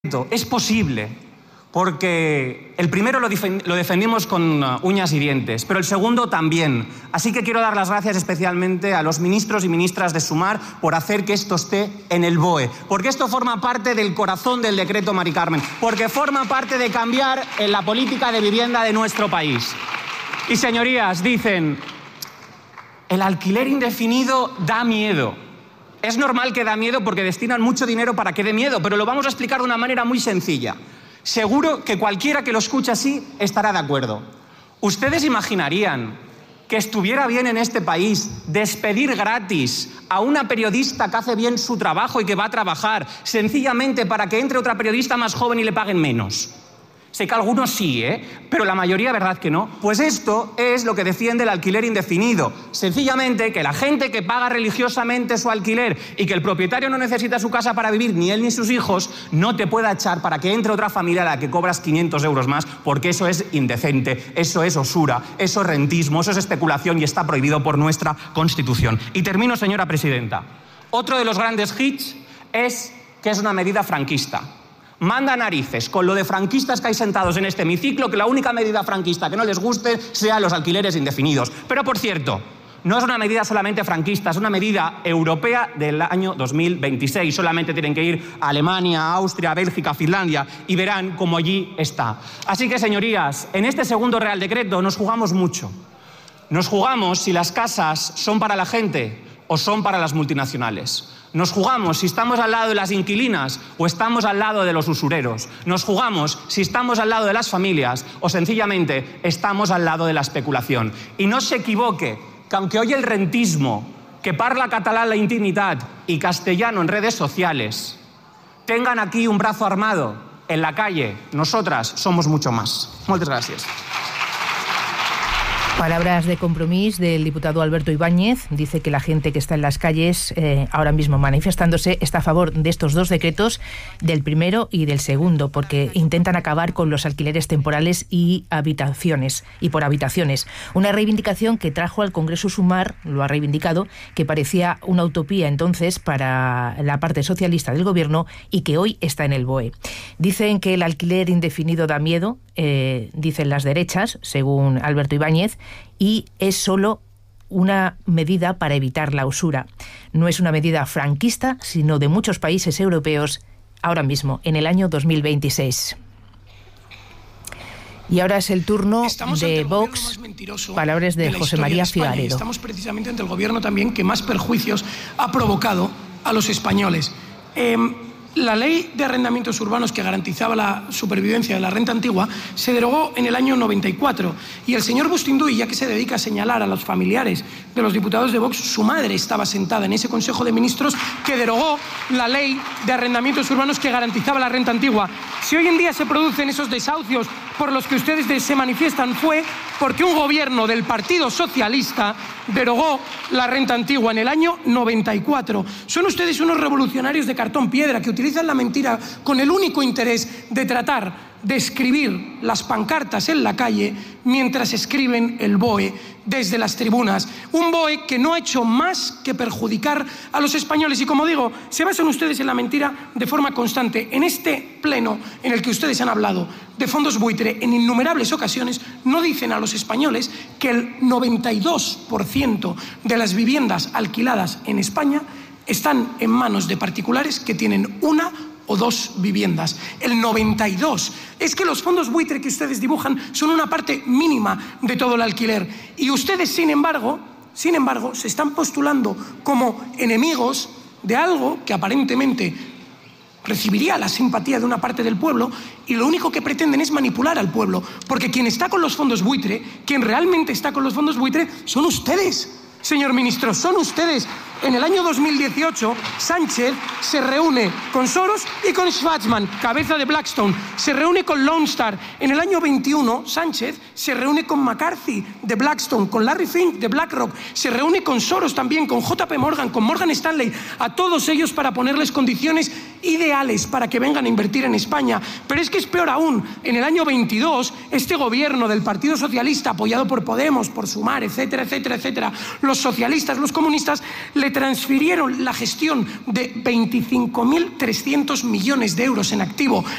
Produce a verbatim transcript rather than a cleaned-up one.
Es posible, porque el primero lo, lo defendimos con uñas y dientes, pero el segundo también. Así que quiero dar las gracias especialmente a los ministros y ministras de Sumar por hacer que esto esté en el B O E, porque esto forma parte del corazón del decreto Mari Carmen, porque forma parte de cambiar en la política de vivienda de nuestro país. Y señorías, dicen, el alquiler indefinido da miedo. Es normal que da miedo porque destinan mucho dinero para que dé miedo, pero lo vamos a explicar de una manera muy sencilla. Seguro que cualquiera que lo escuche así estará de acuerdo. ¿Ustedes imaginarían que estuviera bien en este país despedir gratis a una periodista que hace bien su trabajo y que va a trabajar sencillamente para que entre otra periodista más joven y le paguen menos? Sé que algunos sí, ¿eh? Pero la mayoría, ¿verdad que no? Pues esto es lo que defiende el alquiler indefinido. Sencillamente que la gente que paga religiosamente su alquiler y que el propietario no necesita su casa para vivir, ni él ni sus hijos, no te pueda echar para que entre otra familia a la que cobras quinientos euros más, porque eso es indecente, eso es usura, eso es rentismo, eso es especulación y está prohibido por nuestra Constitución. Y termino, señora presidenta. Otro de los grandes hits es que es una medida franquista. Manda narices con lo de franquistas que hay sentados en este hemiciclo, que la única medida franquista que no les guste sea los alquileres indefinidos. Pero, por cierto, no es una medida solamente franquista, es una medida europea del año dos mil veintiséis. Solamente tienen que ir a Alemania, Austria, Bélgica, Finlandia y verán cómo allí está. Así que, señorías, en este segundo Real Decreto nos jugamos mucho. Nos jugamos si las casas son para la gente o son para las multinacionales. Nos jugamos si estamos al lado de las inquilinas o estamos al lado de los usureros. Nos jugamos si estamos al lado de las familias o sencillamente estamos al lado de la especulación. Y no se equivoque, que aunque hoy el rentismo, que parla catalán la intimidad y castellano en redes sociales, tengan aquí un brazo armado en la calle, nosotras somos mucho más. Muchas gracias. Palabras de Compromís del diputado Alberto Ibáñez. Dice que la gente que está en las calles eh, ahora mismo manifestándose está a favor de estos dos decretos, del primero y del segundo, porque intentan acabar con los alquileres temporales y habitaciones y por habitaciones. Una reivindicación que trajo al Congreso Sumar, lo ha reivindicado, que parecía una utopía entonces para la parte socialista del gobierno y que hoy está en el B O E. Dicen que el alquiler indefinido da miedo, eh, dicen las derechas, según Alberto Ibáñez, y es solo una medida para evitar la usura. No es una medida franquista, sino de muchos países europeos ahora mismo, en el año dos mil veintiséis. Y ahora es el turno estamos de Vox, palabras de, de José María Figaredo. Estamos precisamente ante el gobierno también que más perjuicios ha provocado a los españoles. Eh, La ley de arrendamientos urbanos que garantizaba la supervivencia de la renta antigua se derogó en el año noventa y cuatro y el señor Bustinduy, ya que se dedica a señalar a los familiares de los diputados de Vox, su madre estaba sentada en ese Consejo de Ministros que derogó la ley de arrendamientos urbanos que garantizaba la renta antigua. Si hoy en día se producen esos desahucios por los que ustedes se manifiestan fue porque un gobierno del Partido Socialista derogó la renta antigua en el año noventa y cuatro. Son ustedes unos revolucionarios de cartón piedra que utilizan la mentira con el único interés de tratar de escribir las pancartas en la calle mientras escriben el B O E desde las tribunas. Un B O E que no ha hecho más que perjudicar a los españoles y, como digo, se basan ustedes en la mentira de forma constante. En este pleno en el que ustedes han hablado de fondos buitre en innumerables ocasiones, no dicen a los españoles que el noventa y dos por ciento de las viviendas alquiladas en España están en manos de particulares que tienen una o dos viviendas. El noventa y dos. Es que los fondos buitre que ustedes dibujan son una parte mínima de todo el alquiler. Y ustedes, sin embargo, sin embargo, se están postulando como enemigos de algo que aparentemente recibiría la simpatía de una parte del pueblo y lo único que pretenden es manipular al pueblo. Porque quien está con los fondos buitre, quien realmente está con los fondos buitre, son ustedes. Señor ministro, son ustedes. En el año dos mil dieciocho, Sánchez se reúne con Soros y con Schwarzman, cabeza de Blackstone. Se reúne con Lone Star. En el año veintiuno, Sánchez se reúne con McCarthy de Blackstone, con Larry Fink de BlackRock. Se reúne con Soros también, con J P Morgan, con Morgan Stanley. A todos ellos para ponerles condiciones ideales para que vengan a invertir en España. Pero es que es peor aún. En el año veintidós, este gobierno del Partido Socialista, apoyado por Podemos, por Sumar, etcétera, etcétera, etcétera, los socialistas, los comunistas, le le transfirieron la gestión de veinticinco mil trescientos millones de euros en activo